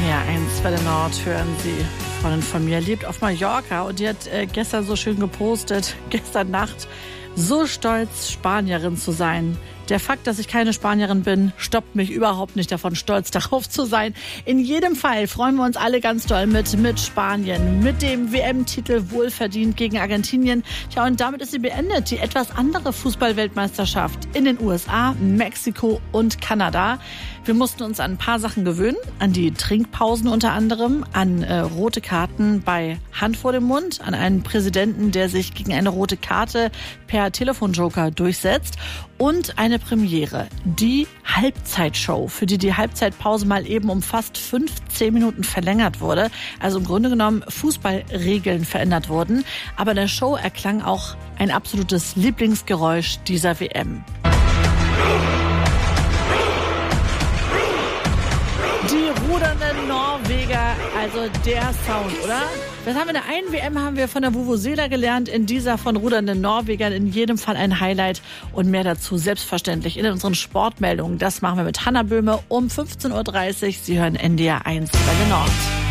NDR 1 Welle Nord hören Sie. Freundin von mir lebt auf Mallorca und die hat gestern so schön gepostet, gestern Nacht, so stolz, Spanierin zu sein. Der Fakt, dass ich keine Spanierin bin, stoppt mich überhaupt nicht davon, stolz darauf zu sein. In jedem Fall freuen wir uns alle ganz doll mit Spanien, mit dem WM-Titel wohlverdient gegen Argentinien. Ja, und damit ist sie beendet, die etwas andere Fußball-Weltmeisterschaft in den USA, Mexiko und Kanada. Wir mussten uns an ein paar Sachen gewöhnen, an die Trinkpausen unter anderem, an rote Karten bei Hand vor dem Mund, an einen Präsidenten, der sich gegen eine rote Karte per Telefonjoker durchsetzt und eine Premiere, die Halbzeitshow, für die Halbzeitpause mal eben um fast 15 Minuten verlängert wurde. Also im Grunde genommen Fußballregeln verändert wurden. Aber in der Show erklang auch ein absolutes Lieblingsgeräusch dieser WM. Die rudernden Norweger, also der Sound, oder? Das haben wir in der einen WM haben wir von der Vuvuzela gelernt, in dieser von rudernden Norwegern in jedem Fall ein Highlight und mehr dazu selbstverständlich in unseren Sportmeldungen. Das machen wir mit Hanna Böhme um 15.30 Uhr. Sie hören NDR 1 Welle Nord.